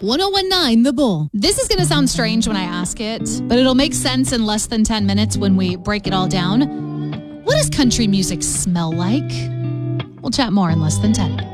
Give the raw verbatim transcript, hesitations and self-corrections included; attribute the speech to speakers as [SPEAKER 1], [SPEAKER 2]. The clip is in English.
[SPEAKER 1] one oh one nine The Bull.
[SPEAKER 2] This is going to sound strange when I ask it, but it'll make sense in less than ten minutes when we break it all down. What does country music smell like? We'll chat more in less than ten.